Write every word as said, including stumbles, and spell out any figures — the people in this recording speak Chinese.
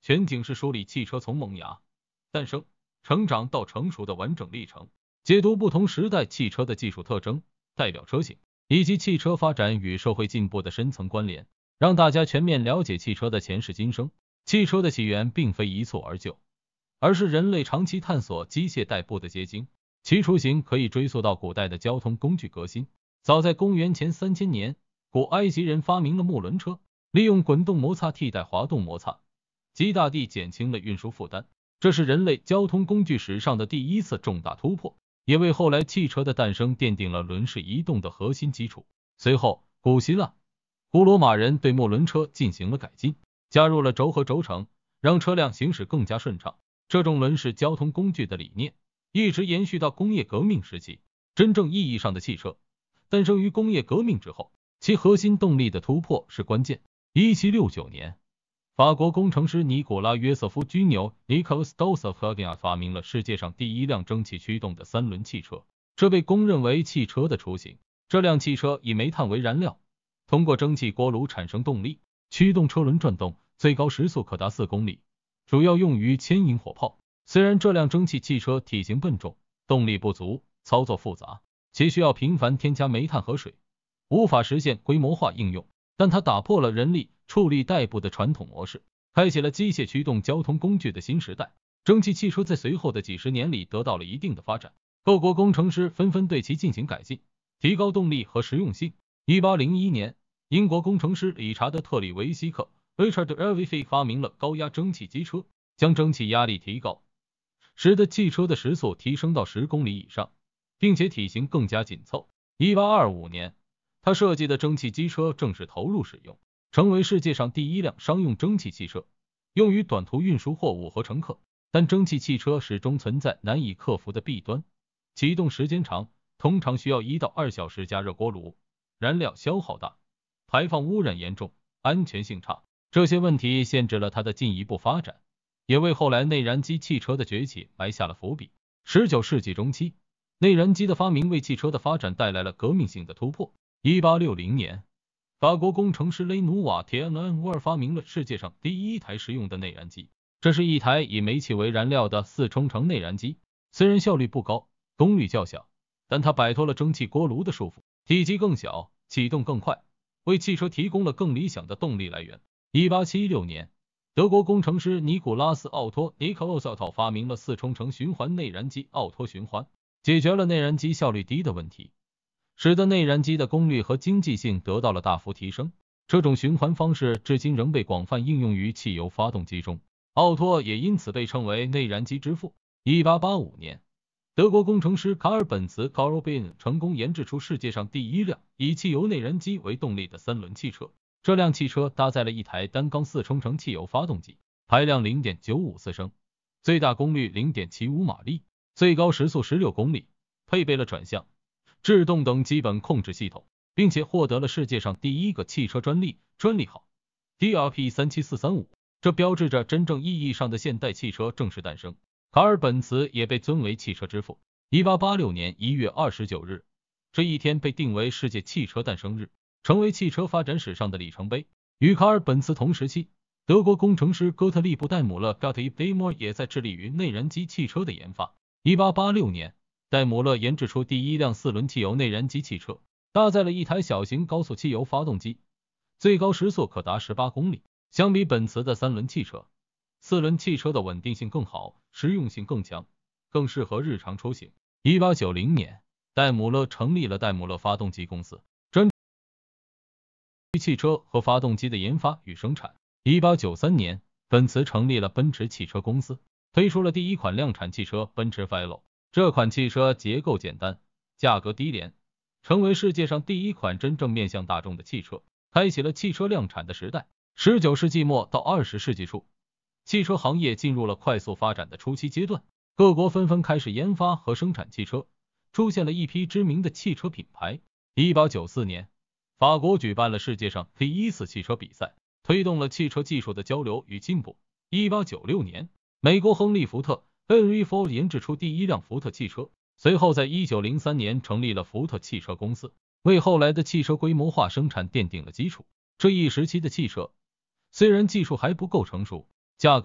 全景式梳理汽车从萌芽、诞生、成长到成熟的完整历程，解读不同时代汽车的技术特征、代表车型，以及汽车发展与社会进步的深层关联，让大家全面了解汽车的前世今生。汽车的起源并非一蹴而就，而是人类长期探索机械代步的结晶。其雏形可以追溯到古代的交通工具革新。早在公元前三千年，古埃及人发明了木轮车，利用滚动摩擦替代滑动摩擦，极大地减轻了运输负担。这是人类交通工具史上的第一次重大突破，也为后来汽车的诞生奠定了轮式移动的核心基础。随后，古希腊、古罗马人对木轮车进行了改进，加入了轴和轴承，让车辆行驶更加顺畅。这种轮式交通工具的理念一直延续到工业革命时期。真正意义上的汽车诞生于工业革命之后，其核心动力的突破是关键。一七六九年，法国工程师尼古拉约瑟夫居纽 Nicolas Dossoff 发明了世界上第一辆蒸汽驱动的三轮汽车，这被公认为汽车的雏形。这辆汽车以煤炭为燃料，通过蒸汽锅炉产生动力，驱动车轮转动，最高时速可达四公里，主要用于牵引火炮。虽然这辆蒸汽汽车体型笨重，动力不足，操作复杂，且需要频繁添加煤炭和水，无法实现规模化应用，但它打破了人力畜力代步的传统模式，开启了机械驱动交通工具的新时代。蒸汽汽车在随后的几十年里得到了一定的发展，各国工程师纷纷对其进行改进，提高动力和实用性。一八零一年，英国工程师理查德·特里维希克 Richard Erwifi 发明了高压蒸汽机车，将蒸汽压力提高，使得汽车的时速提升到十公里以上，并且体型更加紧凑。一八二五年，他设计的蒸汽机车正式投入使用，成为世界上第一辆商用蒸汽汽车，用于短途运输货物和乘客。但蒸汽汽车始终存在难以克服的弊端，启动时间长，通常需要一到二小时加热锅炉，燃料消耗大，排放污染严重，安全性差。这些问题限制了它的进一步发展，也为后来内燃机汽车的崛起埋下了伏笔。十九世纪中期，内燃机的发明为汽车的发展带来了革命性的突破。一八六零年，法国工程师雷努瓦铁恩沃尔发明了世界上第一台实用的内燃机，这是一台以煤气为燃料的四冲程内燃机。虽然效率不高，功率较小，但它摆脱了蒸汽锅炉的束缚，体积更小，启动更快，为汽车提供了更理想的动力来源。一八七六年，德国工程师尼古拉斯奥托 Nikolaus Otto 发明了四冲程循环内燃机奥托循环，解决了内燃机效率低的问题，使得内燃机的功率和经济性得到了大幅提升。这种循环方式至今仍被广泛应用于汽油发动机中，奥托也因此被称为内燃机之父。一八八五年，德国工程师卡尔本茨 Karl Benz 成功研制出世界上第一辆以汽油内燃机为动力的三轮汽车。这辆汽车搭载了一台单缸四冲程汽油发动机，排量 零点九五四升，最大功率 零点七五马力，最高时速十六公里，配备了转向、制动等基本控制系统，并且获得了世界上第一个汽车专利专利号 D R P 三七四三五， 这标志着真正意义上的现代汽车正式诞生。卡尔本茨也被尊为汽车之父。一八八六年一月二十九日，这一天被定为世界汽车诞生日，成为汽车发展史上的里程碑。与卡尔本茨同时期，德国工程师哥特利布·戴姆勒 Gottlieb Daimler 也在致力于内燃机汽车的研发。一八八六年，戴姆勒研制出第一辆四轮汽油内燃机汽车，搭载了一台小型高速汽油发动机，最高时速可达十八公里。相比本茨的三轮汽车，四轮汽车的稳定性更好，实用性更强，更适合日常出行。一八九零年，戴姆勒成立了戴姆勒发动机公司，专注汽车和发动机的研发与生产。一八九三年，本茨成立了奔驰汽车公司，推出了第一款量产汽车奔驰 Velo。这款汽车结构简单，价格低廉，成为世界上第一款真正面向大众的汽车，开启了汽车量产的时代。十九世纪末到二十世纪初，汽车行业进入了快速发展的初期阶段，各国纷纷开始研发和生产汽车，出现了一批知名的汽车品牌。一八九四年，法国举办了世界上第一次汽车比赛，推动了汽车技术的交流与进步。一八九六年，美国亨利·福特 Henry Ford 研制出第一辆福特汽车，随后在一九零三年成立了福特汽车公司，为后来的汽车规模化生产奠定了基础。这一时期的汽车虽然技术还不够成熟，价格